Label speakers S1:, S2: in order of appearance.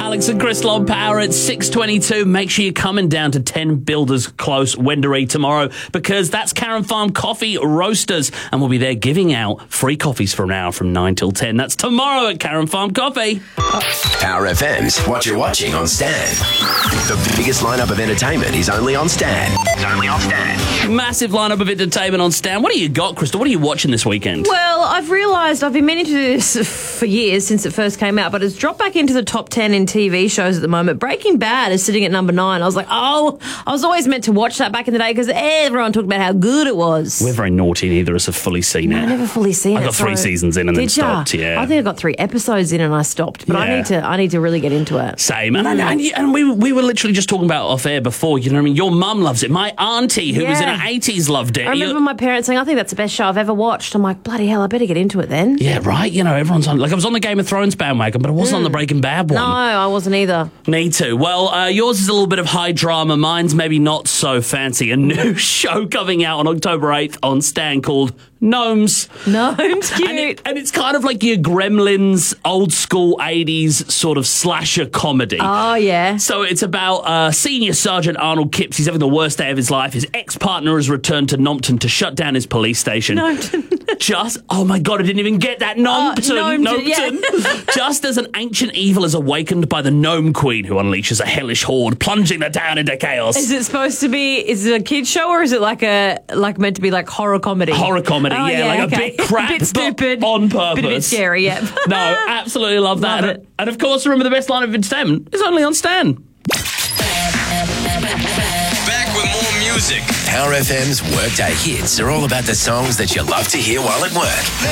S1: Alex and Crystal on Power at 6:22. Make sure you're coming down to 10 Builders Close, Wendouree tomorrow because that's Karen Farm Coffee Roasters and we'll be there giving out free coffees for an hour from 9 till 10. That's tomorrow at Karen Farm Coffee.
S2: Power FM's What You're Watching on Stan. The biggest lineup of entertainment is only on Stan.
S1: Massive lineup of entertainment on Stan. What do you got, Crystal? What are you watching this weekend?
S3: Well, I've realised I've been meaning to do this for years since it first came out, but it's dropped back into the top 10 in TV shows at the moment. Breaking Bad is sitting at number 9. I was like, I was always meant to watch that back in the day because everyone talked about how good it was.
S1: We're very naughty, neither of us have fully seen it.
S3: I never fully seen it.
S1: I got 3 seasons in and then stopped, yeah.
S3: I think I got 3 episodes in and I stopped, but
S1: Yeah.
S3: I need to really get into it.
S1: Same. And we were literally just talking about it off air before, you know what I mean? Your mum loves it. My auntie, who was in her 80s, loved it.
S3: I remember my parents saying, I think that's the best show I've ever watched. I'm like, bloody hell, I better get into it then.
S1: Yeah, right. You know, everyone's on. Like, I was on the Game of Thrones bandwagon, but I wasn't on the Breaking Bad one.
S3: No, I wasn't either.
S1: Me too. Well, yours is a little bit of high drama. Mine's maybe not so fancy. A new show coming out on October 8th on Stan called Gnomes.
S3: Gnomes, cute.
S1: And it's kind of like your Gremlins, old school 80s sort of slasher comedy.
S3: Oh, yeah.
S1: So it's about Senior Sergeant Arnold Kipps. He's having the worst day of his life. His ex-partner has returned to Nompton to shut down his police station. Oh my God, I didn't even get that. Nompton.
S3: Yeah.
S1: Just as an ancient evil is awakened by the Gnome Queen, who unleashes a hellish horde, plunging the town into chaos.
S3: Is it supposed to be, is it a kid's show or is it like meant to be like horror comedy?
S1: Horror comedy,
S3: Oh,
S1: yeah, like
S3: okay.
S1: a bit crap,
S3: a bit stupid,
S1: but on purpose.
S3: Bit a bit scary, yeah.
S1: No, absolutely love that.
S3: Love it.
S1: And of course, remember the best line of entertainment is only on Stan.
S2: Back with more music. Power FM's Workday Hits are all about the songs that you love to hear while at work.